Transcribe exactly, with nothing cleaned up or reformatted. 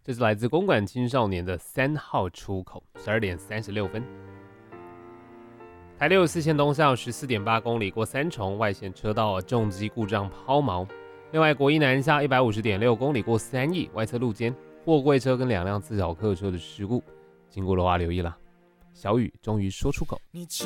这是来自公馆青少年的三号出口，十二点三十六分。台六四线东向十四点八公里过三重，外线车道重机故障抛锚。另外，国一南下一百五十点六公里过三义，外侧路肩货柜车跟两辆自小客车的事故，经过的话留意啦。小雨终于说出口。